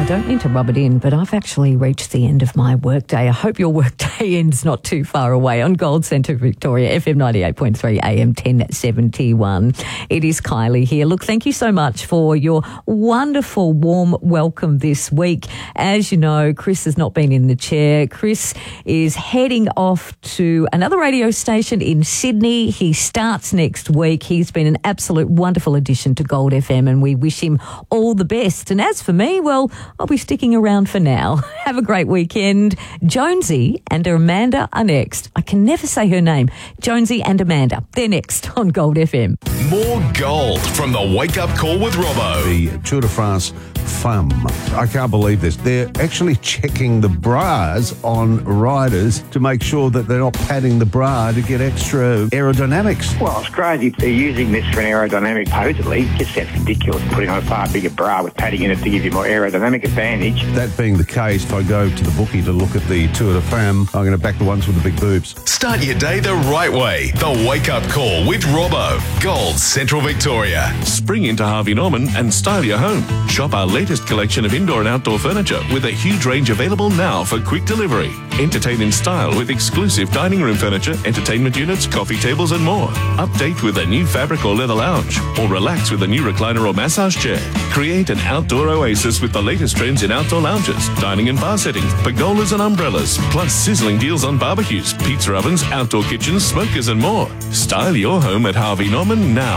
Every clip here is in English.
I don't mean to rub it in, but I've actually reached the end of my workday. I hope your workday ends not too far away on Gold Centre Victoria, FM 98.3 AM 1071. It is Kylie here. Look, thank you so much for your wonderful, warm welcome this week. As you know, Chris has not been in the chair. Chris is heading off to another radio station in Sydney. He starts next week. He's been an absolute wonderful addition to Gold FM, and we wish him all the best. And as for me, well, I'll be sticking around for now. Have a great weekend. Jonesy and Amanda are next. I can never say her name. Jonesy and Amanda. They're next on Gold FM. More gold from the Wake Up Call with Robbo. The Tour de France Femme. I can't believe this. They're actually checking the bras on riders to make sure that they're not padding the bra to get extra aerodynamics. Well, it's crazy if they're using this for an aerodynamic, supposedly. It just sounds ridiculous, putting on a far bigger bra with padding in it to give you more aerodynamic advantage. That being the case, if I go to the bookie to look at the Tour de Femme, I'm going to back the ones with the big boobs. Start your day the right way. The Wake Up Call with Robbo. Gold Central Victoria. Spring into Harvey Norman and style your home. Shop our latest collection of indoor and outdoor furniture with a huge range available now for quick delivery. Entertain in style with exclusive dining room furniture, entertainment units, coffee tables and more. Update with a new fabric or leather lounge, or relax with a new recliner or massage chair. Create an outdoor oasis with the latest trends in outdoor lounges, dining and bar settings, pergolas and umbrellas, plus sizzling deals on barbecues, pizza ovens, outdoor kitchens, smokers and more. Style your home at Harvey Norman now.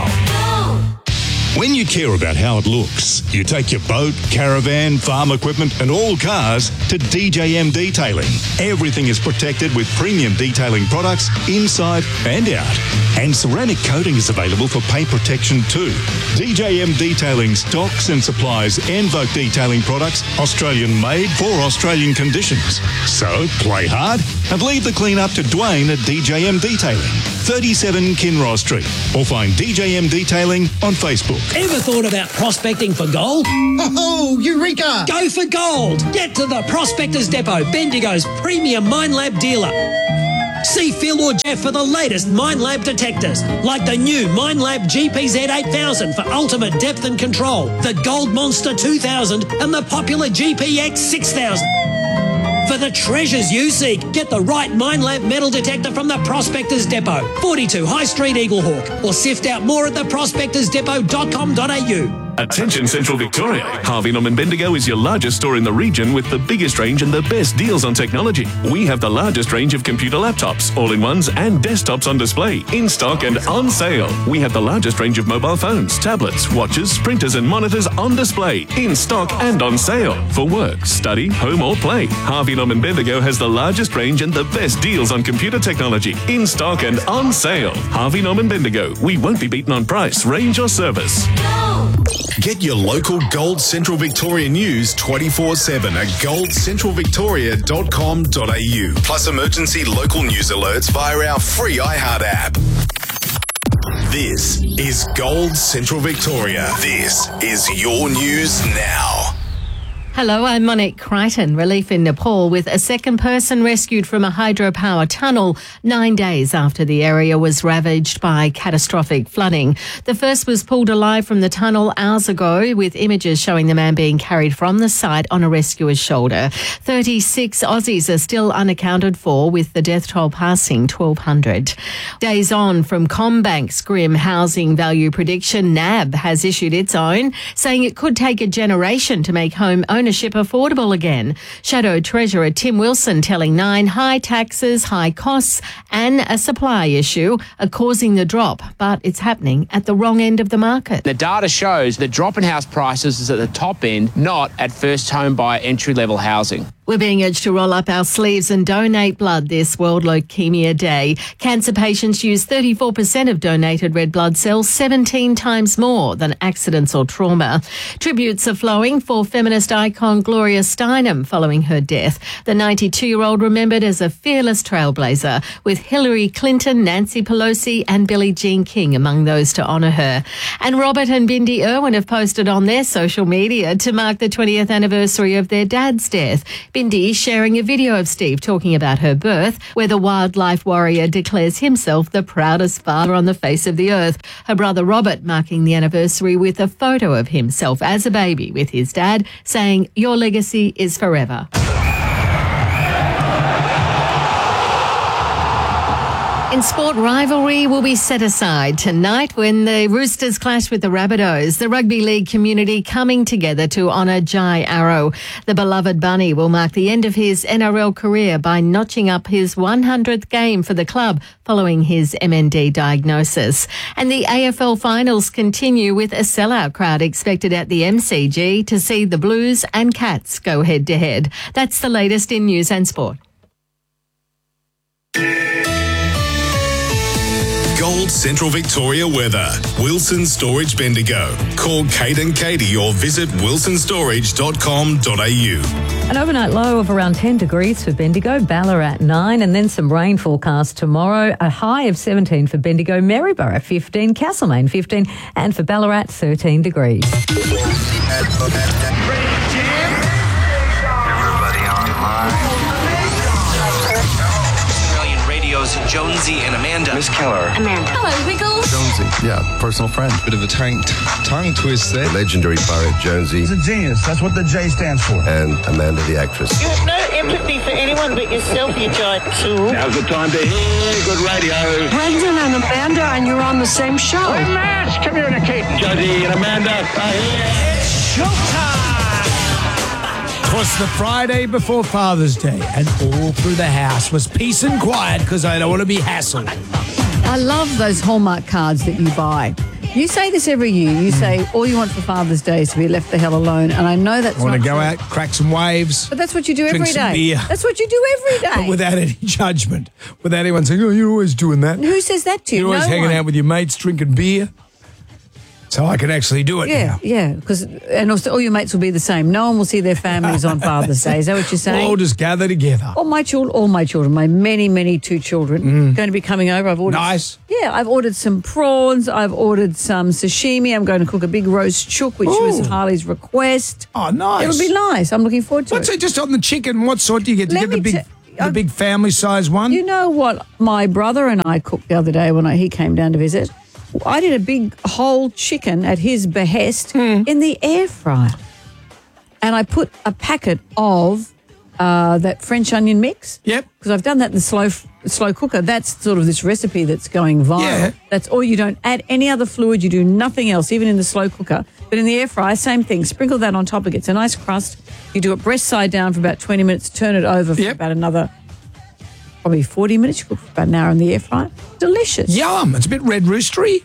When you care about how it looks, you take your boat, caravan, farm equipment and all cars to DJM Detailing. Everything is protected with premium detailing products inside and out. And ceramic coating is available for paint protection too. DJM Detailing stocks and supplies Envoke detailing products, Australian made for Australian conditions. So play hard and leave the clean up to Dwayne at DJM Detailing, 37 Kinross Street, or find DJM Detailing on Facebook. Ever thought about prospecting for gold? Oh, Eureka! Go for gold! Get to the Prospectors Depot, Bendigo's premium Minelab dealer. See Phil or Jeff for the latest Minelab detectors, like the new Minelab GPZ 8000 for ultimate depth and control, the Gold Monster 2000 and the popular GPX 6000. For the treasures you seek, get the right Minelab metal detector from the Prospectors Depot, 42 High Street, Eaglehawk, or sift out more at theprospectorsdepot.com.au. Attention Central Victoria. Harvey Norman Bendigo is your largest store in the region with the biggest range and the best deals on technology. We have the largest range of computer laptops, all-in-ones and desktops on display, in stock and on sale. We have the largest range of mobile phones, tablets, watches, printers and monitors on display, in stock and on sale. For work, study, home or play, Harvey Norman Bendigo has the largest range and the best deals on computer technology, in stock and on sale. Harvey Norman Bendigo. We won't be beaten on price, range or service. Get your local Gold Central Victoria news 24/7 at goldcentralvictoria.com.au. Plus emergency local news alerts via our free iHeart app. This is Gold Central Victoria. This is your news now. Hello, I'm Monique Crichton. Relief in Nepal with a second person rescued from a hydropower tunnel 9 days after the area was ravaged by catastrophic flooding. The first was pulled alive from the tunnel hours ago, with images showing the man being carried from the site on a rescuer's shoulder. 36 Aussies are still unaccounted for, with the death toll passing 1,200. Days on from CommBank's grim housing value prediction, NAB has issued its own, saying it could take a generation to make home ownership affordable again. Shadow Treasurer Tim Wilson telling Nine high taxes, high costs and a supply issue are causing the drop, but it's happening at the wrong end of the market. The data shows the drop in house prices is at the top end, not at first home buyer entry-level housing. We're being urged to roll up our sleeves and donate blood this World Leukaemia Day. Cancer patients use 34% of donated red blood cells, 17 times more than accidents or trauma. Tributes are flowing for feminist icon Gloria Steinem following her death. The 92-year-old remembered as a fearless trailblazer, with Hillary Clinton, Nancy Pelosi and Billie Jean King among those to honour her. And Robert and Bindi Irwin have posted on their social media to mark the 20th anniversary of their dad's death. Bindi sharing a video of Steve talking about her birth, where the wildlife warrior declares himself the proudest father on the face of the earth. Her brother Robert marking the anniversary with a photo of himself as a baby with his dad, saying, "Your legacy is forever." In sport, rivalry will be set aside tonight when the Roosters clash with the Rabbitohs. The rugby league community coming together to honour Jai Arrow. The beloved bunny will mark the end of his NRL career by notching up his 100th game for the club following his MND diagnosis. And the AFL finals continue with a sellout crowd expected at the MCG to see the Blues and Cats go head-to-head. That's the latest in news and sport. Gold Central Victoria weather. Wilson Storage Bendigo. Call Kate and Katie or visit wilsonstorage.com.au. An overnight low of around 10 degrees for Bendigo, Ballarat 9, and then some rain forecast tomorrow. A high of 17 for Bendigo, Maryborough 15, Castlemaine 15, and for Ballarat 13 degrees. Everybody online. Jonesy and Amanda. Miss Keller. Amanda. Hello, Wiggles. Jonesy. Yeah, personal friend. Bit of a tongue twist there. Legendary pirate Jonesy. He's a genius. That's what the J stands for. And Amanda, the actress. You have no empathy for anyone but yourself, you giant tool. Now's the time to hear good radio. Brendan and Amanda, and you're on the same show. We're mass communicating. Jonesy and Amanda are here. It's showtime. 'Twas the Friday before Father's Day, and all through the house was peace and quiet because I don't want to be hassled. I love those Hallmark cards that you buy. You say this every year. You say all you want for Father's Day is to be left the hell alone, and I know that's I want not to go true. out, crack some waves. But that's what you do drink every some day. beer. That's what you do every day. But without any judgment. Without anyone saying, "Oh, you're always doing that." Who says that to you? You're always No hanging one. out with your mates, drinking beer. So I can actually do it now. Yeah, and also all your mates will be the same. No one will see their families on Father's Day. Is that what you're saying? We'll all just gather together. All my children, my many two children, going to be coming over. I've ordered. Nice. Yeah, I've ordered some prawns. I've ordered some sashimi. I'm going to cook a big roast chook, which was Harley's request. Oh, nice. It'll be nice. I'm looking forward to What's it. it just on the chicken? What sort do you get? Do you Let get me the big family size one? You know what my brother and I cooked the other day when he came down to visit? I did a big whole chicken at his behest in the air fryer. And I put a packet of that French onion mix. Yep. Because I've done that in the slow cooker. That's sort of this recipe that's going viral. Yeah. That's all. You don't add any other fluid. You do nothing else, even in the slow cooker. But in the air fryer, same thing. Sprinkle that on top. It gets a nice crust. You do it breast side down for about 20 minutes. Turn it over for about another probably 40 minutes. You cook for about an hour in the air fryer. Delicious. Yum. It's a bit Red Roostery.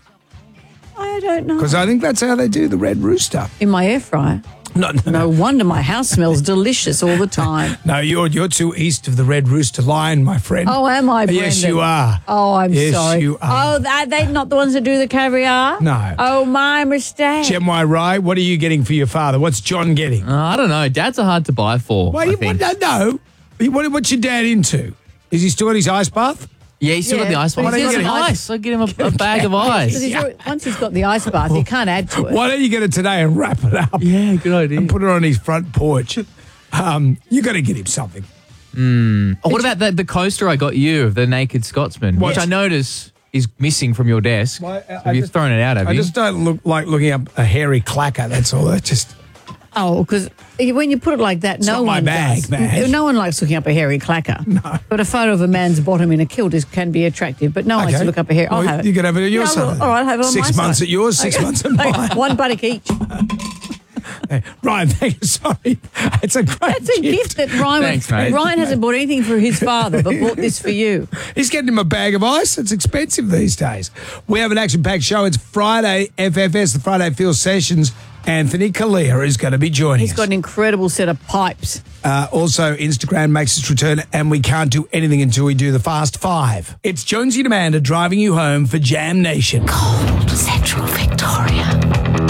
I don't know. Because I think that's how they do the Red Rooster. In my air fryer. No wonder my house smells delicious all the time. No, you're too east of the Red Rooster line, my friend. Oh, am I, Brendan? Yes, you are. Oh, I'm yes, sorry. Yes, you are. Oh, are they not the ones that do the caviar? No. Oh, my mistake. Gem Y Rye, what are you getting for your father? What's John getting? I don't know. Dads are hard to buy for. No. What's your dad into? Is he still got his ice bath? Yeah, he's still got the ice bath. He's got ice. I'll get him a bag of ice. Once he's got the ice bath, you can't add to it. Why don't you get it today and wrap it up? Yeah, good idea. And put it on his front porch. You got to get him something. Oh, what about the coaster I got you of the Naked Scotsman, which I notice is missing from your desk? Have you thrown it out, have you? I just don't like looking up a hairy clacker, that's all. That's just... Oh, because when you put it like that, no one does. No one likes looking up a hairy clacker. No. But a photo of a man's bottom in a kilt can be attractive. But no one likes to look up a hairy. I'll have it. You can have it at your side. All right, I'll have it on 6 my months side. at yours, 6 months at mine. One buttock each. Hey, Ryan, thank you. Sorry. It's a great That's a gift that Ryan Ryan hasn't bought anything for his father, but bought this for you. He's getting him a bag of ice. It's expensive these days. We have an action-packed show. It's Friday FFS, the Friday Field Sessions. Anthony Kalia is going to be joining us. He's got an incredible set of pipes. Also, Instagram makes its return, and we can't do anything until we do the Fast Five. It's Jonesy and Amanda driving you home for Jam Nation. Gold Central Victoria.